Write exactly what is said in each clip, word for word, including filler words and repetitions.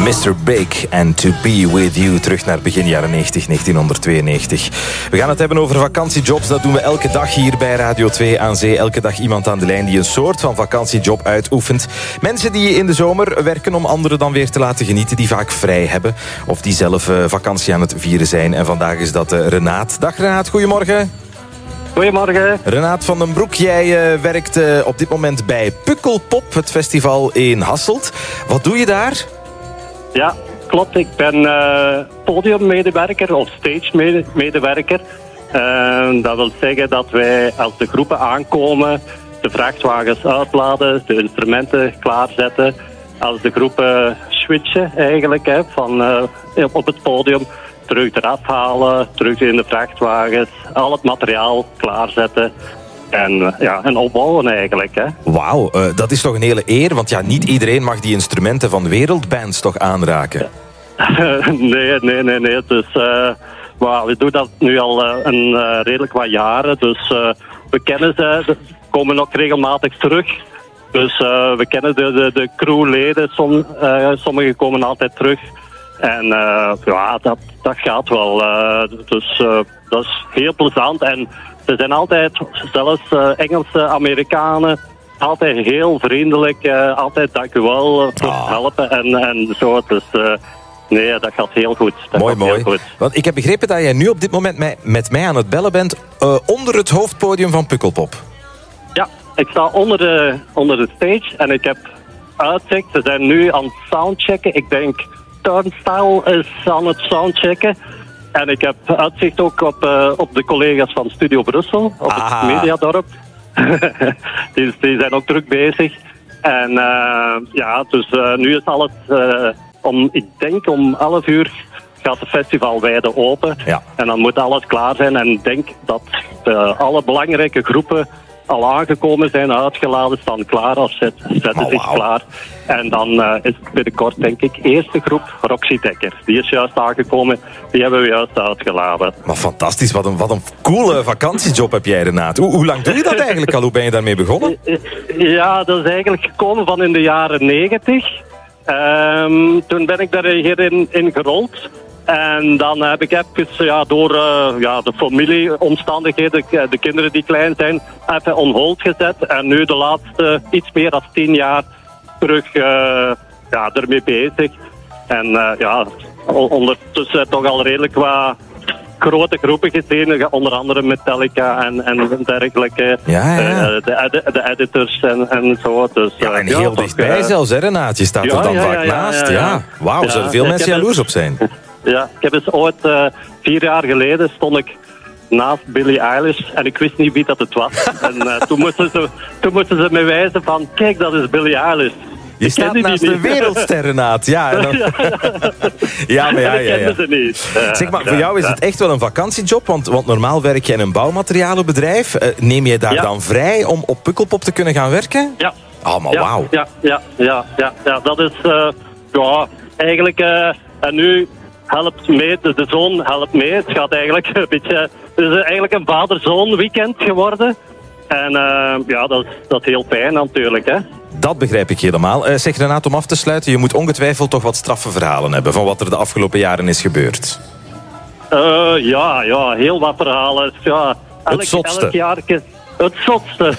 mister Big and To Be With You. Terug naar begin jaren negentig, negentienhonderdtweeënnegentig. We gaan het hebben over vakantiejobs. Dat doen we elke dag hier bij Radio twee aan Zee. Elke dag iemand aan de lijn die een soort van vakantiejob uitoefent. Mensen die in de zomer werken om anderen dan weer te laten genieten. Die vaak vrij hebben. Of die zelf uh, vakantie aan het vieren zijn. En vandaag is dat uh, Renaat. Dag Renaat, goedemorgen. Goedemorgen. Renaat van den Broek, jij uh, werkt uh, op dit moment bij Pukkelpop, het festival in Hasselt. Wat doe je daar? Ja, klopt. Ik ben uh, podiummedewerker of stage-medewerker. Uh, dat wil zeggen dat wij als de groepen aankomen, de vrachtwagens uitladen, de instrumenten klaarzetten. Als de groepen switchen eigenlijk hè, van, uh, op het podium, terug eraf halen, terug in de vrachtwagens, al het materiaal klaarzetten. En, ja, en opbouwen eigenlijk. Hè. Wauw, uh, dat is toch een hele eer, want ja, niet iedereen mag die instrumenten van wereldbands toch aanraken. nee, nee, nee, nee. Dus, uh, well, we doen dat nu al uh, een, uh, redelijk wat jaren. Dus uh, we kennen ze, ze komen ook regelmatig terug. Dus uh, we kennen de, de, de crewleden, som, uh, sommigen komen altijd terug. En uh, ja, dat, dat gaat wel. Uh, dus uh, dat is heel plezant. En ze zijn altijd, zelfs uh, Engelse Amerikanen, altijd heel vriendelijk. Uh, altijd dank u wel uh, voor het helpen en, en zo. Dus uh, nee, dat gaat heel goed. Dat mooi, gaat mooi. Heel goed. Want ik heb begrepen dat jij nu op dit moment mij, met mij aan het bellen bent uh, onder het hoofdpodium van Pukkelpop. Ja, ik sta onder de, onder de stage en ik heb uitzicht. Ze zijn nu aan het soundchecken. Ik denk Turnstile is aan het soundchecken. En ik heb uitzicht ook op, uh, op de collega's van Studio Brussel, op Aha. het Mediadorp. die, die zijn ook druk bezig. En uh, ja, dus uh, nu is alles, uh, om, ik denk om elf uur gaat het festival wijde open. Ja. En dan moet alles klaar zijn. En ik denk dat de, alle belangrijke groepen al aangekomen zijn, uitgeladen, staan klaar als zet, zetten oh, zich wow. klaar. En dan uh, is het binnenkort, denk ik, eerste groep Roxy Dekker. Die is juist aangekomen, die hebben we juist uitgeladen. Maar fantastisch, wat een, wat een coole vakantiejob heb jij, Renaat. Hoe, hoe lang doe je dat eigenlijk al? Hoe ben je daarmee begonnen? Ja, dat is eigenlijk gekomen van in de jaren negentig. Um, toen ben ik daar hierin in gerold. En dan heb ik even ja, door uh, ja, de familieomstandigheden, de kinderen die klein zijn, even on hold gezet. En nu de laatste iets meer dan tien jaar terug uh, ja, ermee bezig. En uh, ja, ondertussen toch al redelijk wat grote groepen gezien, onder andere Metallica en, en dergelijke. Ja, ja. Uh, de, de, de editors en, en zo. Dus, Ja, en uh, heel ja, dichtbij toch, uh, zelfs, hè, Renaat? Je staat ja, er dan ja, vaak ja, ja, naast. ja, Ja, ja. Wauw, Ja, zullen veel ik mensen heb jaloers het- op zijn. Ja, ik heb eens ooit, uh, vier jaar geleden, stond ik naast Billie Eilish en ik wist niet wie dat het was. en uh, toen, moesten ze, toen moesten ze me wijzen van, kijk, dat is Billie Eilish. Je Ik staat kende die naast de niet. wereldster, Renaat. Ja, en dan... ja, maar ja, En ik ja, kende ja. ze niet. Uh, Zeg maar, voor ja, jou is ja. het echt wel een vakantiejob, want, want normaal werk je in een bouwmaterialenbedrijf. Uh, neem je daar Ja. dan vrij om op Pukkelpop te kunnen gaan werken? Ja. Oh, maar ja, wauw. Ja, ja, ja, ja, ja, dat is, uh, ja, eigenlijk, uh, en nu helpt mee, de, de zoon helpt mee. Het gaat eigenlijk een beetje, het is eigenlijk een vader-zoon weekend geworden. En uh, ja, dat is, dat is heel fijn natuurlijk, hè. Dat begrijp ik helemaal. Uh, zeg Renaat, om af te sluiten, je moet ongetwijfeld toch wat straffe verhalen hebben van wat er de afgelopen jaren is gebeurd. Uh, ja, ja, heel wat verhalen. Ja, elk, zotste. Elk jaar, het zotste.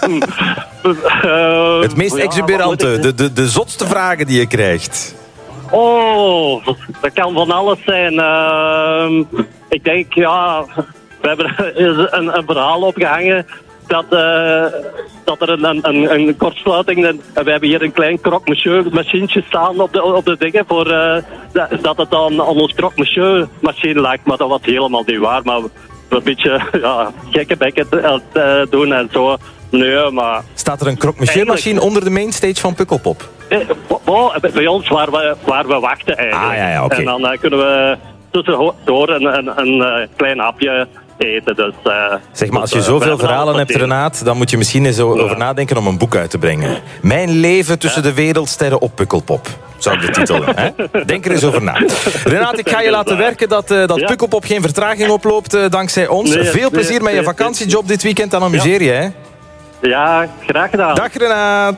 uh, Het meest ja, exuberante, wat moet de, ik- de, de zotste vragen die je krijgt. Oh, dat kan van alles zijn. Uh, ik denk, ja, we hebben er een, een verhaal opgehangen dat, uh, dat er een, een, een kortsluiting... En we hebben hier een klein croque-monsieur machientje staan op de, op de dingen voor uh, dat, dat het aan, aan ons croque-monsieur machine lag. Maar dat was helemaal niet waar. Maar we een beetje ja, gekke bekken te, te doen en zo. Nee, maar... Staat er een croque-monsieur-machine onder de mainstage van Pukkelpop? Eh, bo- bij ons waar we, waar we wachten eigenlijk. Ah, ja, ja, oké. En dan uh, kunnen we tussendoor een, een, een uh, klein hapje eten. Dus, uh, Zeg maar, als dus, je uh, we zoveel hebben verhalen alles hebt, gezien. Renaat, dan moet je misschien eens over nadenken om een boek uit te brengen. Mijn leven tussen de wereldsterren op Pukkelpop. Zou ik de titel doen, hè? Denk er eens over na. Renaat, ik ga je laten werken dat, uh, dat Ja. Pukkelpop geen vertraging oploopt uh, dankzij ons. Nee, Veel plezier nee, met je nee, vakantiejob dit weekend, dan amuseer je, hè? Ja, graag gedaan. Dag Renaat.